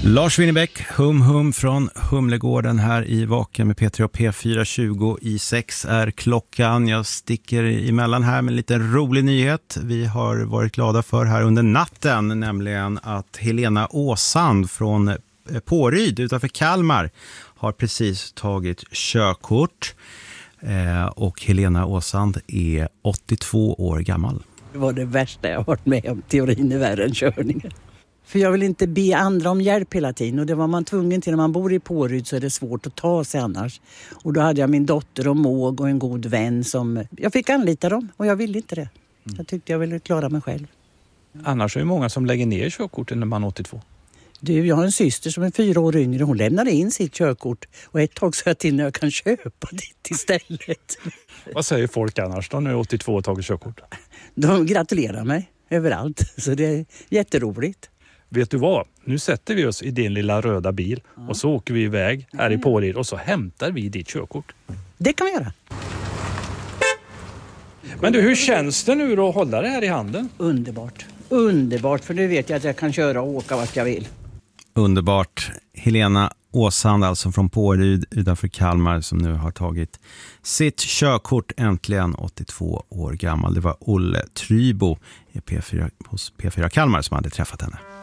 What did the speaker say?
Lars Winnerbäck, hum från Humlegården här i Vaken med P3 och P4. 20 i 6 är klockan. Jag sticker emellan här med en liten rolig nyhet. Vi har varit glada för här under natten, nämligen att Helena Åsand från Påryd utanför Kalmar har precis tagit körkort. Och Helena Åsand är 82 år gammal. Det var det värsta jag har varit med om. Teorin är värre än körningen. För jag vill inte be andra om hjälp hela tiden. Och det var man tvungen till när man bor i Påryd, så är det svårt att ta sig annars. Och då hade jag min dotter och måg och en god vän som... Jag fick anlita dem och jag ville inte det. Jag tyckte jag ville klara mig själv. Annars är det många som lägger ner körkorten när man är 82. Du, jag har en syster som är 4 år yngre. Hon lämnade in sitt körkort. Och ett tag sa jag till när jag kan köpa det istället. Vad säger folk annars då när du är 82 och tagit körkort? De gratulerar mig överallt. Så det är jätteroligt. Vet du vad? Nu sätter vi oss i din lilla röda bil och så åker vi iväg här i Påryd och så hämtar vi ditt körkort. Det kan vi göra. Men du, hur känns det nu då att hålla det här i handen? Underbart. Underbart, för nu vet jag att jag kan köra och åka vart jag vill. Underbart. Helena Åsand alltså från Påryd utanför Kalmar som nu har tagit sitt körkort, äntligen 82 år gammal. Det var Olle Trybo hos P4 Kalmar som hade träffat henne.